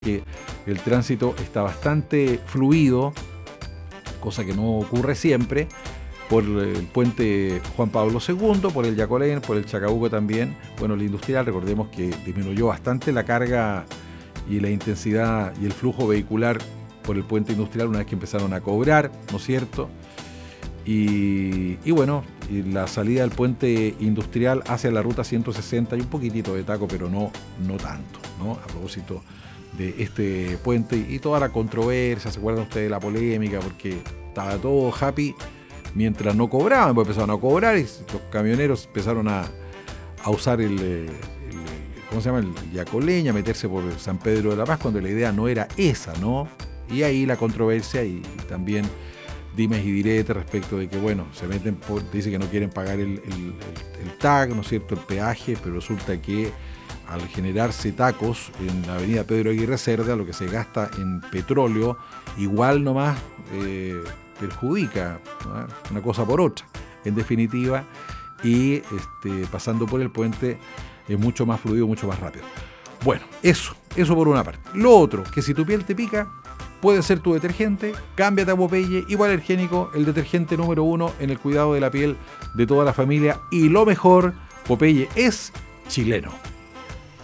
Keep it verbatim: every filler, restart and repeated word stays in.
que el tránsito está bastante fluido, cosa que no ocurre siempre, por el puente Juan Pablo segundo, por el Yacolén, por el Chacabuco también. Bueno, el industrial, recordemos que disminuyó bastante la carga y la intensidad y el flujo vehicular por el puente industrial una vez que empezaron a cobrar, ¿no es cierto? Y, y bueno, y la salida del puente industrial hacia la ruta ciento sesenta y un poquitito de taco, pero no, no tanto, ¿no? A propósito de este puente y toda la controversia, ¿se acuerdan ustedes de la polémica? Porque estaba todo happy mientras no cobraban, pues empezaron a cobrar y los camioneros empezaron a, a usar el, el, ¿cómo se llama? El Yacolén, a meterse por San Pedro de la Paz, cuando la idea no era esa, ¿no? Y ahí la controversia y, y también dimes y diretes respecto de que, bueno, se meten por, dice que no quieren pagar el, el, el, el T A C, ¿no es cierto?, el peaje, pero resulta que al generarse tacos en la avenida Pedro Aguirre Cerda, lo que se gasta en petróleo, igual nomás eh, perjudica, ¿no? Una cosa por otra, en definitiva, y este, pasando por el puente es mucho más fluido, mucho más rápido. Bueno, eso, eso por una parte. Lo otro, que si tu piel te pica, puede ser tu detergente, cámbiate a Popeye, hipoalergénico, el detergente número uno en el cuidado de la piel de toda la familia, y lo mejor, Popeye es chileno.